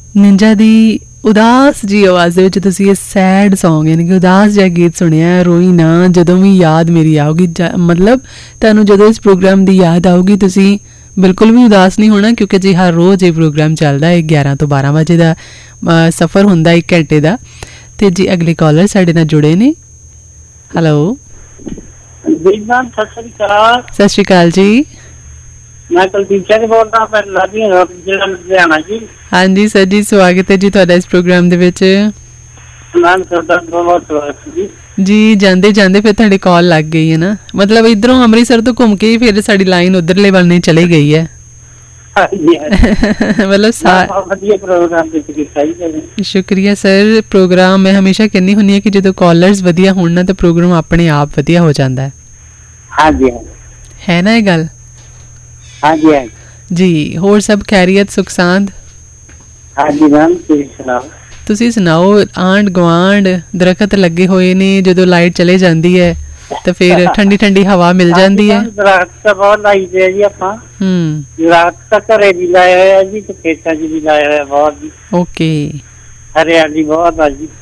Ninja ਦੀ ਉਦਾਸ ਜੀ ਆਵਾਜ਼ ਦੇ ਵਿੱਚ ਤੁਸੀਂ ਇਹ ਸੈਡ ਸੌਂਗ ਯਾਨੀ ਕਿ ਉਦਾਸ ਜਿਹਾ ਗੀਤ ਸੁਣਿਆ। ਰੋਈ ਨਾ ਜਦੋਂ ਵੀ ਯਾਦ ਮੇਰੀ ਆਊਗੀ, ਮਤਲਬ ਤੁਹਾਨੂੰ ਜਦੋਂ ਇਸ ਪ੍ਰੋਗਰਾਮ ਦੀ ਯਾਦ ਆਊਗੀ ਤੁਸੀਂ ਬਿਲਕੁਲ ਵੀ ਉਦਾਸ ਨਹੀਂ ਹੋਣਾ, ਕਿਉਂਕਿ ਜੀ ਹਰ ਰੋਜ਼ ਇਹ ਪ੍ਰੋਗਰਾਮ ਚੱਲਦਾ ਹੈ 11 ਤੋਂ 12 ਵਜੇ ਦਾ ਸਫ਼ਰ ਹੁੰਦਾ 1 ਘੰਟੇ ਦਾ। ਤੇ ਜੀ ਅਗਲੇ ਕਾਲਰ ਸਾਡੇ ਨਾਲ ਜੁੜੇ ਨੇ। ਹੈਲੋ, ਸਤਿ ਸ਼੍ਰੀ ਅਕਾਲ ਜੀ। ਮੈਂ ਕੁਲਦੀਪ ਸਿੰਘ ਬੋਲਦਾ ਪਿੰਡ ਜ਼ਿਲ੍ਹਾ ਲੁਧਿਆਣਾ ਜੀ। ਹਾਂਜੀ ਸਰ ਜੀ, ਸਵਾਗਤ ਹੈ ਜੀ ਤੁਹਾਡਾ ਇਸ ਪ੍ਰੋਗਰਾਮ ਦੇ ਵਿੱਚ। ਜੀ ਜਾਂਦੇ ਜਾਂਦੇ ਫਿਰ ਤੁਹਾਡੀ ਕਾਲ ਲੱਗ ਗਈ ਹੈ ਨਾ, ਮਤਲਬ ਇੱਧਰੋਂ ਅੰਮ੍ਰਿਤਸਰ ਤੋਂ ਘੁੰਮ ਕੇ ਫਿਰ ਸਾਡੀ ਲਾਈਨ ਉਧਰਲੇ ਵੱਲ ਨਹੀਂ ਚਲੀ ਗਈ ਹੈ। ਮਤਲਬ ਸ਼ੁਕਰੀਆ ਸਰ। ਪ੍ਰੋਗਰਾਮ ਮੈਂ ਹਮੇਸ਼ਾ ਕਹਿੰਦੀ ਹੁੰਦੀ ਹਾਂ ਕਿ ਜਦੋਂ ਕਾਲਰਸ ਵਧੀਆ ਹੋਣ ਨਾ ਤਾਂ ਪ੍ਰੋਗਰਾਮ ਆਪਣੇ ਆਪ ਵਧੀਆ ਹੋ ਜਾਂਦਾ ਹੈ। ਹਾਂਜੀ ਹੈ ਨਾ ਇਹ ਗੱਲ? ਹਾਂਜੀ ਜੀ, ਹੋਰ ਸਭ ਖੈਰੀਅਤ ਸੁਖ ਸਾਂਦ? ਹਾਂਜੀ ਮੈਮ, ਤੁਸੀਂ ਸੁਣਾਓ। ਆਂਢ ਗੁਆਂਢ ਦਰਖਤ ਲੱਗੇ ਹੋਏ ਨੇ, ਜਦੋਂ ਲਾਈਟ ਚਲੇ ਜਾਂਦੀ ਹੈ ਤਾਂ ਫਿਰ ਠੰਡੀ ਠੰਡੀ ਹਵਾ ਮਿਲ ਜਾਂਦੀ ਹੈ। ਦਰਖਤ ਤਾਂ ਬਹੁਤ ਲਾਈਦੇ ਆ ਜੀ ਆਪਾਂ। ਦਰਖਤ ਤਾਂ ਘਰੇ ਵੀ ਲਾਇਆ ਹੋਇਆ ਜੀ ਤੇ ਖੇਤਾਂ 'ਚ ਵੀ ਲਾਇਆ ਹੋਇਆ ਬਹੁਤ ਜੀ। ਓਕੇ, ਹਰਿਆਲੀ ਬਹੁਤ ਆ ਜੀ।